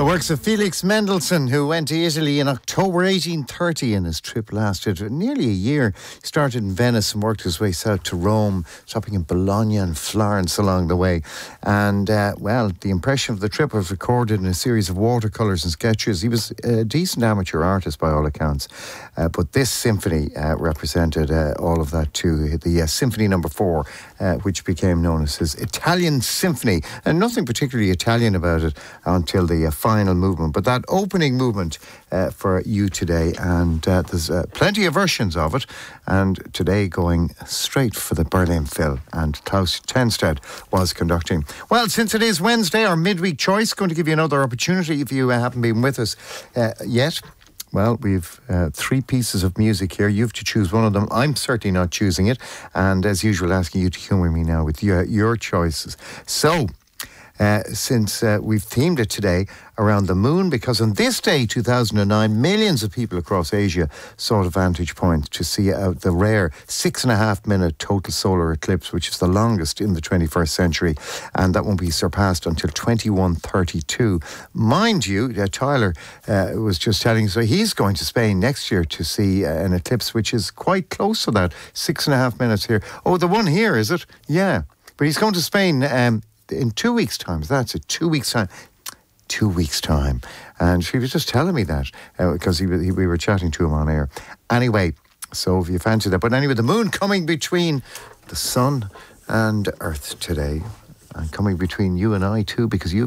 The works of Felix Mendelssohn, who went to Italy in October 1830, and his trip lasted nearly a year. He started in Venice and worked his way south to Rome, stopping in Bologna and Florence along the way. And, the impression of the trip was recorded in a series of watercolours and sketches. He was a decent amateur artist by all accounts. But this symphony represented all of that too. The Symphony No. 4, which became known as his Italian Symphony. And nothing particularly Italian about it until the final movement. But that opening movement for you today, and there's plenty of versions of it. And today going straight for the Berlin Phil, and Klaus Tenstedt was conducting. Well, since it is Wednesday, our midweek choice, going to give you another opportunity if you haven't been with us yet. Well, we've 3 pieces of music here. You have to choose one of them. I'm certainly not choosing it. And as usual, asking you to humour me now with your choices. So, since we've themed it today around the moon, because on this day, 2009, millions of people across Asia sought a vantage point to see out the rare 6.5-minute total solar eclipse, which is the longest in the 21st century, and that won't be surpassed until 2132. Mind you, Tyler was just telling us, so he's going to Spain next year to see an eclipse, which is quite close to that, 6.5 minutes here. Oh, the one here, is it? Yeah. But he's going to Spain in 2 weeks' time. That's it, 2 weeks' time. 2 weeks' time. And she was just telling me that because we were chatting to him on air. Anyway, so if you fancy that. But anyway, the moon coming between the sun and Earth today, and coming between you and I too, because you